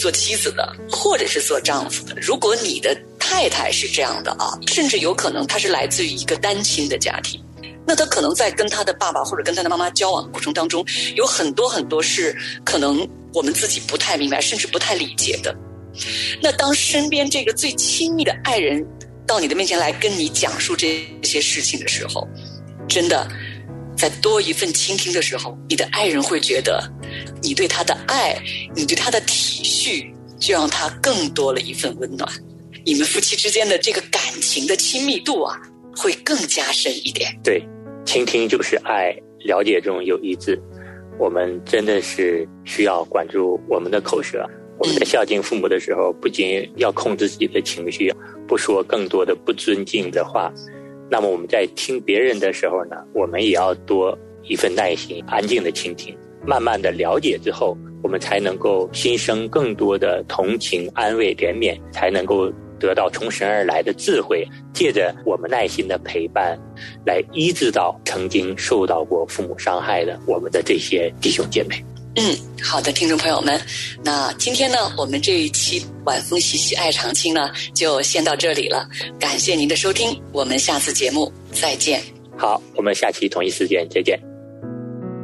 做妻子的，或者是做丈夫的，如果你的太太是这样的啊，甚至有可能她是来自于一个单亲的家庭，那她可能在跟她的爸爸或者跟她的妈妈交往过程当中，有很多很多是可能我们自己不太明白，甚至不太理解的。那当身边这个最亲密的爱人到你的面前来跟你讲述这些事情的时候，真的在多一份倾听的时候，你的爱人会觉得你对他的爱，你对他的体恤，就让他更多了一份温暖。你们夫妻之间的这个感情的亲密度啊，会更加深一点。 对，倾听就是爱，了解中有一致。我们真的是需要管住我们的口舌。我们在孝敬父母的时候，不仅要控制自己的情绪，不说更多的不尊敬的话，那么我们在听别人的时候呢，我们也要多一份耐心，安静的倾听，慢慢的了解之后，我们才能够心生更多的同情、安慰、怜悯，才能够得到从神而来的智慧，借着我们耐心的陪伴，来医治到曾经受到过父母伤害的我们的这些弟兄姐妹。 好的，听众朋友们，那今天呢，我们这一期晚风习习爱长青呢，就先到这里了。感谢您的收听，我们下次节目再见。 好，我们下期同一时间再见。